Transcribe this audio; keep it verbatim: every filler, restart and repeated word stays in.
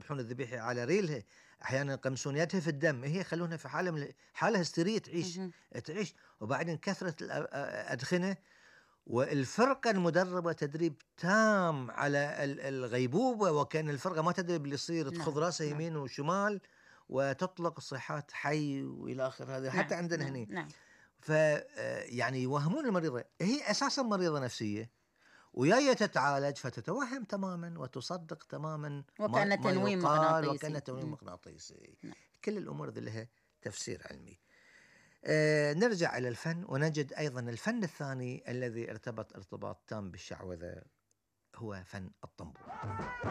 يذبحون الذبيحة على ريلها، أحيانا يقمسون يدها في الدم، هي يخلونها في حالة من حالة هستيرية تعيش مهم. تعيش وبعدين كثرة الأدخنة، والفرقة المدربة تدريب تام على ال- الغيبوبة، وكان الفرقة ما تدري اللي يصير، تخذ نعم راسها نعم يمين وشمال وتطلق صيحات حي وإلى آخر هذا، حتى نعم عندنا نعم هنا. نعم ف يعني يوهمون المريضة هي أساسا مريضة نفسية، وياي تتعالج فتتوهم تماما وتصدق تماما ما, وكان ما تنويم يقال، وكان مغناطيسي. تنويم مم. مغناطيسي. نعم. كل الأمور ذي لها تفسير علمي. آه نرجع إلى الفن ونجد أيضا الفن الثاني الذي ارتبط ارتباط تام بالشعوذة هو فن الطنبور.